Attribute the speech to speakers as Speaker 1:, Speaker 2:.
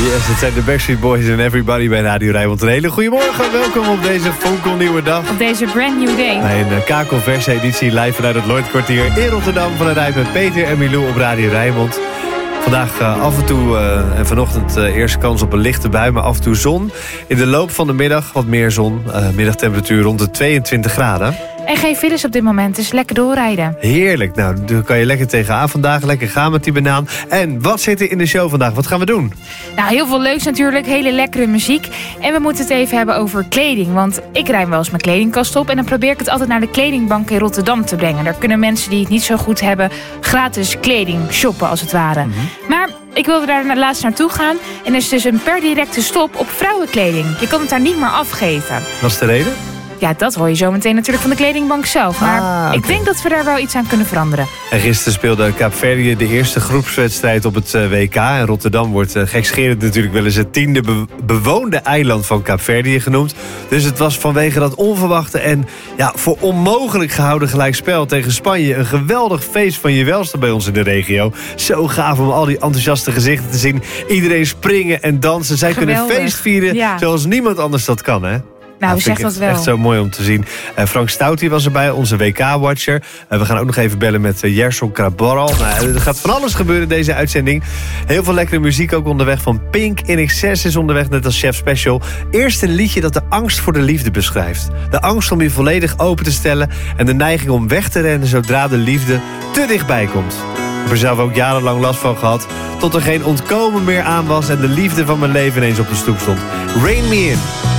Speaker 1: Yes, het zijn de Backstreet Boys en Everybody bij Radio Rijnmond. Een hele goede morgen, welkom op deze fonkelnieuwe dag.
Speaker 2: Op deze brand new day.
Speaker 1: Bij een kakelverse editie live vanuit het Lloydkwartier in Rotterdam van de Rij met Peter en Milou op Radio Rijnmond. Vandaag af en toe en vanochtend eerste kans op een lichte bui, maar af en toe zon. In de loop van de middag wat meer zon. Middagtemperatuur rond de 22 graden.
Speaker 2: En geen files op dit moment, dus lekker doorrijden.
Speaker 1: Heerlijk, nou, daar kan je lekker tegenaan vandaag. Lekker gaan met die banaan. En wat zit er in de show vandaag? Wat gaan we doen?
Speaker 2: Nou, heel veel leuks natuurlijk, hele lekkere muziek. En we moeten het even hebben over kleding. Want ik ruim wel eens mijn kledingkast op en dan probeer ik het altijd naar de kledingbank in Rotterdam te brengen. Daar kunnen mensen die het niet zo goed hebben gratis kleding shoppen als het ware. Maar ik wilde daar laatst naartoe gaan en er is dus een per directe stop op vrouwenkleding. Je kan het daar niet meer afgeven.
Speaker 1: Wat is de reden?
Speaker 2: Ja, dat hoor je zo meteen natuurlijk van de kledingbank zelf. Maar ik denk dat we daar wel iets aan kunnen veranderen.
Speaker 1: En gisteren speelde Kaapverdië de eerste groepswedstrijd op het WK. En Rotterdam wordt gekscherend natuurlijk wel eens het 10e bewoonde eiland van Kaapverdië genoemd. Dus het was vanwege dat onverwachte en voor onmogelijk gehouden gelijkspel tegen Spanje een geweldig feest van je welste bij ons in de regio. Zo gaaf om al die enthousiaste gezichten te zien. Iedereen springen en dansen. Zij kunnen feest vieren zoals niemand anders dat kan, hè?
Speaker 2: Nou, zeg dat wel.
Speaker 1: Echt zo mooi om te zien. Frank Stouty was erbij, onze WK-watcher. We gaan ook nog even bellen met Gerson Kraborral. Er gaat van alles gebeuren deze uitzending. Heel veel lekkere muziek ook onderweg van Pink. INXS is onderweg, net als Chef Special. Eerst een liedje dat de angst voor de liefde beschrijft. De angst om je volledig open te stellen en de neiging om weg te rennen zodra de liefde te dichtbij komt. Ik heb er zelf ook jarenlang last van gehad, tot er geen ontkomen meer aan was en de liefde van mijn leven ineens op de stoep stond. Rain Me In.